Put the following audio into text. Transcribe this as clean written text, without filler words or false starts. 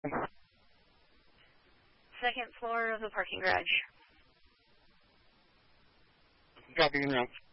Second floor of the parking garage. Copy, en route.